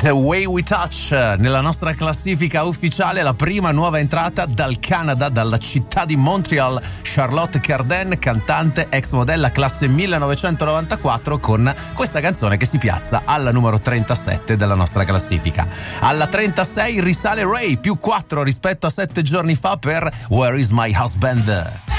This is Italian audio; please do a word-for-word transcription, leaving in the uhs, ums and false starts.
The Way We Touch nella nostra classifica ufficiale, la prima nuova entrata dal Canada, dalla città di Montreal, Charlotte Cardin, cantante, ex modella classe millenovecentonovantaquattro, con questa canzone che si piazza alla numero trentasette della nostra classifica. Alla trentasei risale Ray, più quattro rispetto a sette giorni fa per Where Is My Husband.